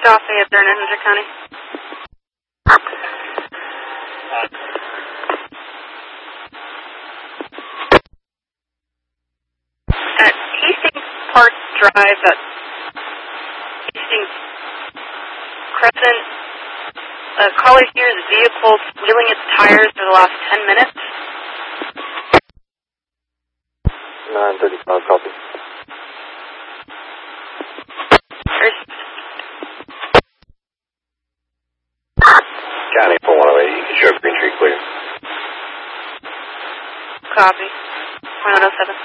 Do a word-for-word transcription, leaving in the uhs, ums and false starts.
off A up there in Edinger County. At Hastings Park Drive, at Hastings Crescent, a caller here, the vehicle wheeling its tires for the last ten minutes. nine thirty-five, copy. First. County four one oh eight, you can show Green Tree clear. Copy. one oh seven.